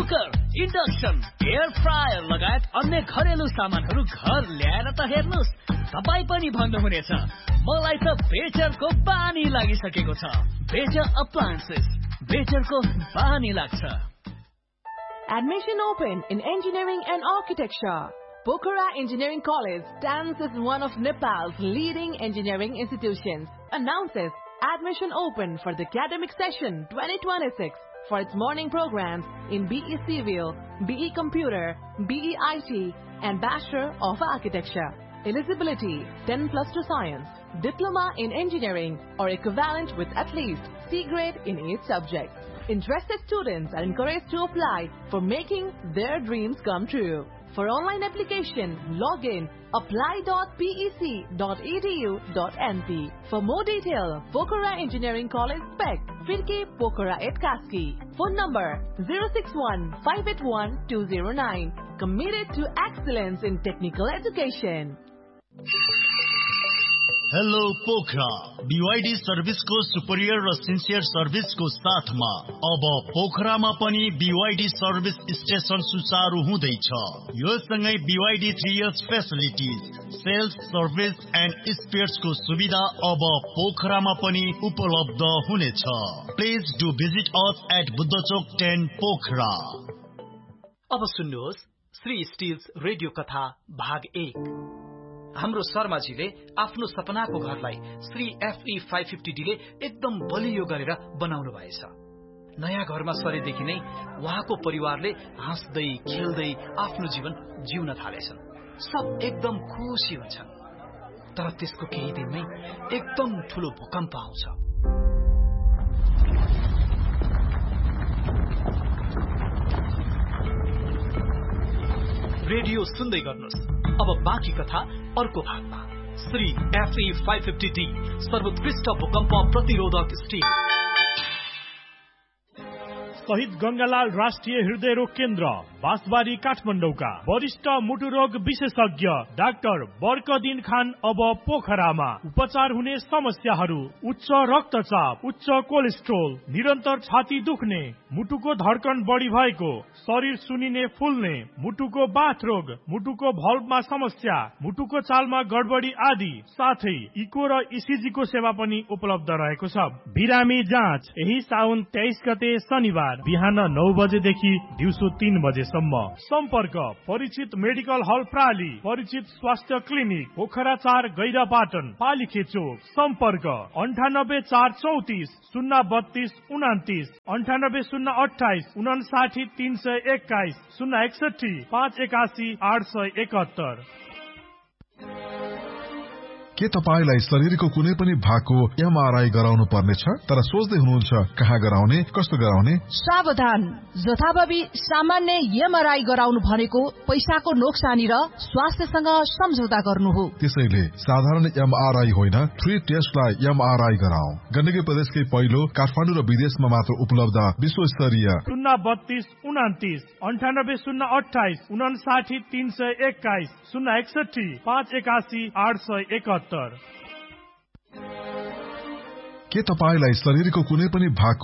Cooker, induction, air fryer लगायत अन्य घरेलु सामानहरू घर ल्याएर त हेर्नुस्, तपाई पनि भन्नुहुनेछ मलाई त बेचरको बानी लागिसकेको छ। बेचर अप्लायन्सेस, बेचरको बानी लाग्छ। Admission open in engineering and architecture. Pokhara Engineering College stands as one of Nepal's leading engineering institutions. Announces admission open for the academic session 2026 for its morning programs in BE Civil, BE Computer, BE IT, and Bachelor of Architecture. Eligibility 10+2 Science, Diploma in Engineering or equivalent with at least C grade in each subject. Interested students are encouraged to apply for making their dreams come true. For online application, log in apply.pec.edu.np. For more detail, Pokhara Engineering College Spec, Firki Pokhara at Kaski. Phone number 061-581-209. Committed to excellence in technical education. Hello Pokhara, BYD service को superior र sincere service को साथ में अब पोखरामा पनि BYD service station सुचारू हुँदैछ। यो सँगै BYD 3 years facilities, sales, service and spheres को सुविधा अब पोखरामा पनि उपलब्ध हुनेछ। Please do visit us at बुद्धचोक 10 Pokhara. अब सुन्नुहोस् श्री स्टिल्स रेडियो कथा भाग 1। हाम्रो शर्माजीले आफ्नो सपनाको घरलाई श्री FE 550D ले एकदम बलियो गरेर बनाउनु भएछ। नयाँ घरमा सरेदेखि नै उहाँको परिवारले हाँस्दै खेल्दै आफ्नो जीवन जिउन थालेछन्। सब एकदम खुसी हुन्छन्। तर त्यसको केही दिनमै एकदम ठूलो भूकम्प आउँछ। रेडियो सुन्दै गर्नुस्। अब बाँकी कथा अर्को भागमा। श्री FE 550D सर्वोत्कृष्ट भूकम्प प्रतिरोधक स्टिल। शहीद गंगालाल राष्ट्रिय हृदय रोग केन्द्र, बाँसबारी काठमाडौँका वरिष्ठ मुटु रोग विशेषज्ञ डाक्टर बर्कदिन खान अब पोखरामा। उपचार हुने समस्याहरू उच्च रक्तचाप, उच्च कोलेस्ट्रोल, निरन्तर छाती दुख्ने, मुटुको धड्कन बढी भएको, शरीर सुनिने फुल्ने, मुटुको बाथ रोग, मुटुको भल्भमा समस्या, मुटुको चालमा गडबडी आदि साथै इको र ECG को सेवा पनि उपलब्ध रहेको छ। बिरामी जाँच यही साउन 23 गते शनिबार बिहान 9 बजेदेखि दिउँसो 3 बजेसम्म। सम्पर्क परिचित मेडिकल हल प्राली, परिचित स्वास्थ्य क्लिनिक पोखरा 4 गैरापाटन पालीखेचोक। सम्पर्क 98 434 032 29, 98 028 321, 061 581 871। के तपाईलाई शरीरको कुनै पनि भागको MRI गराउनु पर्नेछ तर सोच्दै हुनुहुन्छ कहाँ गराउने, कस्तो गराउने? सावधान, जथाभावी सामान्य MRI गराउनु भनेको पैसाको नोक्सानी र स्वास्थ्यसँग सम्झौता गर्नु हो। त्यसैले साधारण MRI होइन, 3 टेस्टलाई MRI गराऊ। गण्डकी प्रदेशकै पहिलो काठमाडौँ र विदेशमा मात्र उपलब्ध विश्वस्तरीय 032 29 98 028 59 321 061 581 871। के तपाईलाई शरीरको कुनै पनि भागको